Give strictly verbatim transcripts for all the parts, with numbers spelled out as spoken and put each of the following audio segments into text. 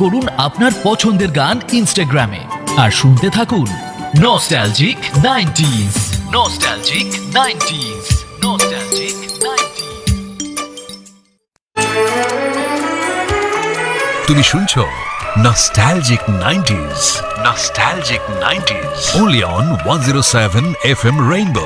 করুন আপনার পছন্দের গান ইনস্টাগ্রামে আর শুনতে থাকুন nostalgic nineties. Nostalgic nineties. Nostalgic nineties. তুমি শুনছো Nostalgic nineties. Nostalgic nineties. Only on one oh seven F M Rainbow.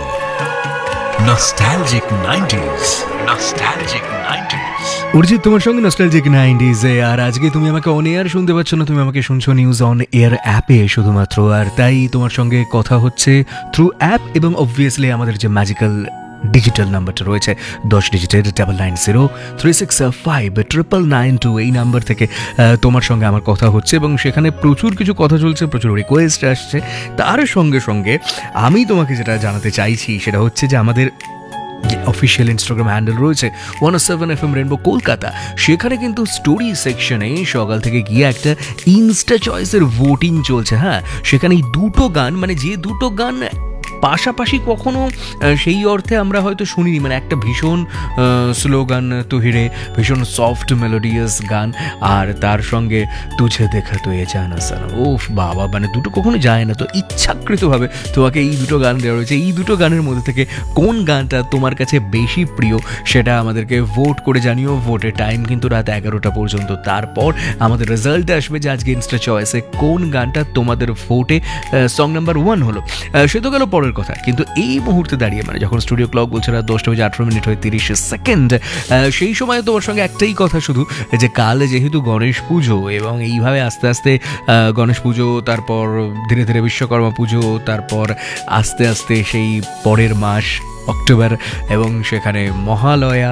Nostalgic nineties. Nostalgic nineties. Arijit তোমার সঙ্গে নস্টালজিক নাইনটিজে। আর আজকে তুমি আমাকে অন এয়ার শুনতে পাচ্ছ না, তুমি আমাকে শুনছো নিউজ অন এয়ার অ্যাপে শুধুমাত্র। আর তাই তোমার সঙ্গে কথা হচ্ছে থ্রু অ্যাপ এবং অবভিয়াসলি আমাদের যে ম্যাজিক্যাল ডিজিটাল নাম্বারটা রয়েছে দশ ডিজিটের double nine zero three six five triple nine two, এই নাম্বার থেকে তোমার সঙ্গে আমার কথা হচ্ছে এবং সেখানে প্রচুর কিছু কথা চলছে, প্রচুর রিকোয়েস্ট আসছে। তার সঙ্গে সঙ্গে আমি তোমাকে যেটা জানাতে চাইছি সেটা হচ্ছে যে আমাদের যে অফিসিয়াল ইনস্টাগ্রাম হ্যান্ডেল রয়েছে ওয়ান ও seven F M rainbow Kolkata, সেখানে কিন্তু স্টোরি সেকশনে সকাল থেকে গিয়ে একটা ইনস্টা চয়েসের ভোটিং চলছে। হ্যাঁ, সেখানে এই দুটো গান, মানে যে দুটো গান পাশাপাশি কখনো সেই অর্থে আমরা হয়তো শুনিনি, মানে একটা ভীষণ স্লো গান তুহিরে, ভীষণ সফট মেলোডিয়াস গান, আর তার সঙ্গে তুঝে দেখা তো এ জানা সানা, ওফ বাবা, মানে দুটো কখনো যায় না। তো ইচ্ছাকৃতভাবে তোমাকে এই দুটো গান দেওয়া রয়েছে। এই দুটো গানের মধ্যে থেকে কোন গানটা তোমার কাছে বেশি প্রিয় সেটা আমাদেরকে ভোট করে জানিও। ভোটের টাইম কিন্তু রাত এগারোটা পর্যন্ত। তারপর আমাদের রেজাল্ট আসবে যে আজকে ইনস্টা চয়েসে কোন গানটা তোমাদের ভোটে সং নাম্বার ওয়ান হলো। সে তো গেল পরের কথা, কিন্তু এই মুহূর্তে দাঁড়িয়ে, মানে যখন স্টুডিও ক্লক বলছে রাত দশটা বেজে আঠারো মিনিট হয়ে তিরিশ সেকেন্ড, সেই সময় তোমার সঙ্গে একটাই কথা শুধু, যে কাল যেহেতু গণেশ পুজো এবং এইভাবে আস্তে আস্তে গণেশ পুজো, তারপর ধীরে ধীরে বিশ্বকর্মা পুজো, তারপর আস্তে আস্তে সেই পরের মাস অক্টোবর এবং সেখানে মহালয়া,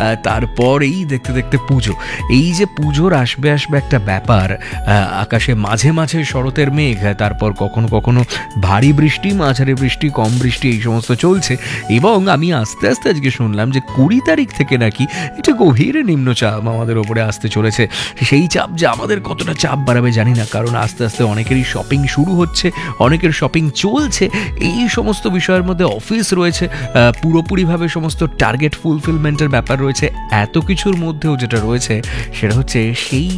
তারপর এই দেখতে দেখতে পুজো। এই যে পুজোর আসবে আসবে একটা ব্যাপার, আকাশে মাঝে মাঝে শরতের মেঘ, তারপর কখনো কখনো ভারী বৃষ্টি, মাঝারি বৃষ্টি, কম বৃষ্টি, এই সমস্ত চলছে। এবং আমি আস্তে আস্তে আজকে শুনলাম যে কুড়ি তারিখ থেকে নাকি একটা গভীর নিম্নচাপ আমাদের ওপরে আসতে চলেছে। সেই চাপ যে আমাদের কতটা চাপ বাড়াবে জানি না, কারণ আস্তে আস্তে অনেকেরই শপিং শুরু হচ্ছে, অনেকের শপিং চলছে। এই সমস্ত বিষয়ের মধ্যে অফিস রয়েছে, পুরোপুরিভাবে সমস্ত টার্গেট ফুলফিলমেন্টের ব্যাপার রয়েছে। এত কিছুর মধ্যেও যেটা রয়েছে সেটা হচ্ছে সেই